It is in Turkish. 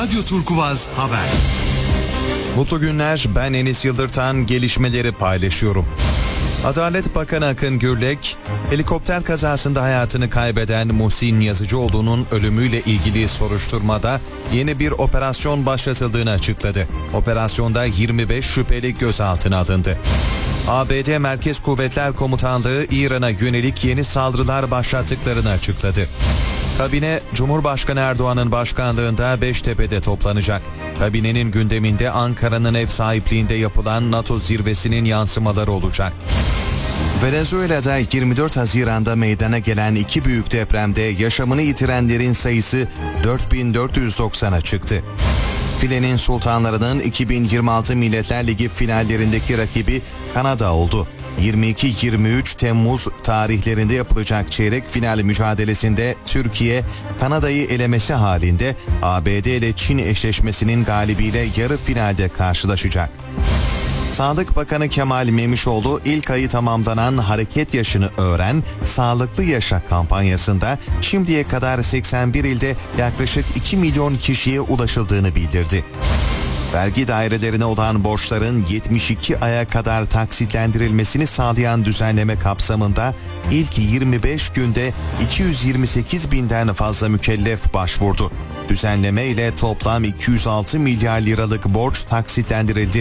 Radyo Turkuvaz Haber. Mutlu günler, ben Enis Yıldırtan, gelişmeleri paylaşıyorum. Adalet Bakanı Akın Gürlek, helikopter kazasında hayatını kaybeden Muhsin Yazıcıoğlu'nun ölümüyle ilgili soruşturmada yeni bir operasyon başlatıldığını açıkladı. Operasyonda 25 şüpheli gözaltına alındı. ABD Merkez Kuvvetler Komutanlığı İran'a yönelik yeni saldırılar başlattıklarını açıkladı. Kabine, Cumhurbaşkanı Erdoğan'ın başkanlığında Beştepe'de toplanacak. Kabinenin gündeminde Ankara'nın ev sahipliğinde yapılan NATO zirvesinin yansımaları olacak. Venezuela'da 24 Haziran'da meydana gelen iki büyük depremde yaşamını yitirenlerin sayısı 4490'a çıktı. Filenin sultanlarının 2026 Milletler Ligi finallerindeki rakibi Kanada oldu. 22-23 Temmuz tarihlerinde yapılacak çeyrek final mücadelesinde Türkiye, Kanada'yı elemesi halinde ABD ile Çin eşleşmesinin galibiyle yarı finalde karşılaşacak. Sağlık Bakanı Kemal Memişoğlu ilk ayı tamamlanan Hareket Yaşını Öğren, Sağlıklı Yaşa kampanyasında şimdiye kadar 81 ilde yaklaşık 2 milyon kişiye ulaşıldığını bildirdi. Vergi dairelerine olan borçların 72 aya kadar taksitlendirilmesini sağlayan düzenleme kapsamında ilk 25 günde 228 binden fazla mükellef başvurdu. Düzenleme ile toplam 206 milyar liralık borç taksitlendirildi.